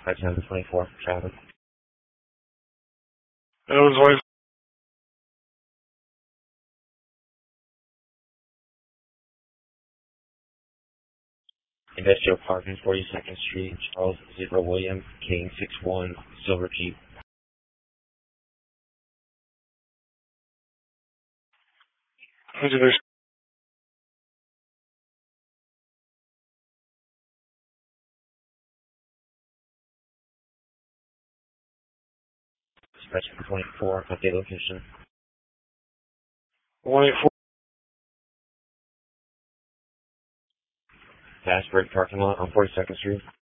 Dispatch number 24 for traffic. That was always Industrial Parking, 42nd Street, Charles 0 William, King 61, Silver Jeep. Dispatch number 24, update location. 184. Fast break parking lot on 42nd Street.